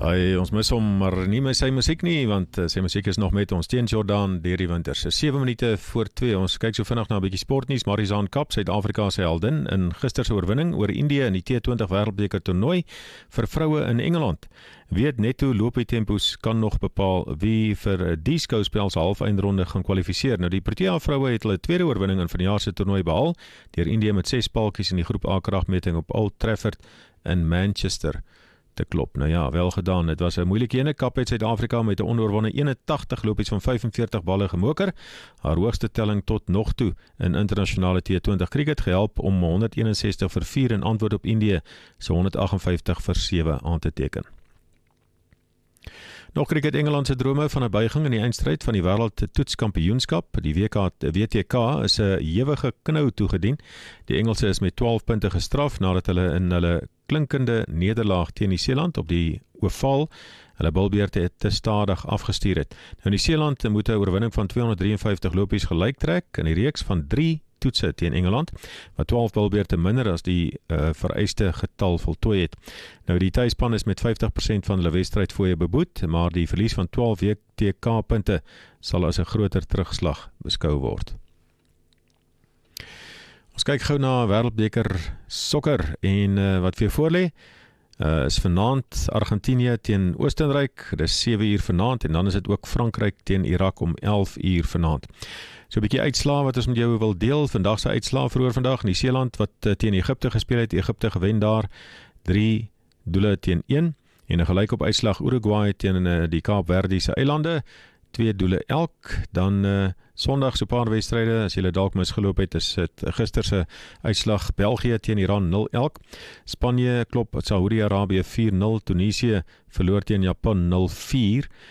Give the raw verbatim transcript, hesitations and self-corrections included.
Hy, ons mis hom, maar nie met sy musiek nie, want uh, sy musiek is nog met ons teen Jordan deur die winter. So sewe minute voor twee, ons kyk so vinnig na 'n bietjie sportnuus. Marizaan Kap, Suid-Afrika se heldin in gister se oorwinning oor Indië in die T twintig wêreldbeker toernooi vir vroue in Engeland. Weet net hoe loopie tempos kan nog bepaal wie vir die skouspel se halfeindronde gaan kwalifiseer. Nou die Protea vroue het hulle tweede oorwinning in vanjaar se toernooi behaal deur Indië met ses paltjies in die groep A kragmeting op Old Trafford in Manchester te klop. Nou ja, wel gedaan. Het was 'n moeilike ene. Kap het Suid-Afrika met 'n onoorwonde eenentagtig lopies van vyf en veertig balle gemoker. Haar hoogste telling tot nog toe in internasionale T twintig cricket gehelp om honderd eenensestig vir vier in antwoord op Indië se honderd agt en vyftig vir sewe aan te teken. Nog cricket Engeland se drome van 'n buiging in die eindstryd van die wêreld toetskampioenskap. Die W K, W T K is 'n ewige knou toegedien. Die Engelse is met twaalf punte gestraf nadat hulle in hulle klinkende nederlaag teen Nieu-Seeland op die ovaal hulle bilbeerte te stadig afgestuur het. Nou Nieu-Seeland moet 'n oorwinning van tweehonderddrieënvyftig lopies gelyk trek in die reeks van drie toetse teen Engeland, wat twaalf bilbeerte minder as die uh, vereiste getal voltooi het. Nou die tuisspan is met vyftig persent van hulle wedstrydfooie beboet, maar die verlies van twaalf W T K punte sal as 'n groter terugslag beskou word. Ons kyk gou na wêreldbeker sokker en uh, wat vir voorlê. Uh, is vanaand Argentinië teen Oostenryk, dis sewe uur vanaand, en dan is dit ook Frankryk teen Irak om elf uur vanaand. So 'n bietjie uitslae wat ons met jou wil deel. Vandag se uitslae vroeër vandag, Nieu-Seeland wat uh, teen Egipte gespeel het, Egipte gewen daar drie doele teen een, en 'n gelykop uitslag Uruguay teen uh, die Kaapverdiese eilande, twee doele elk. Dan uh, Sondag so 'n paar wedstryde, as julle dalk misgeloop het, is dit gister se uitslag België teen Iran nul elk. Spanje klop Saudi-Arabië vier nul, Tunesië verloor teen Japan nul vier,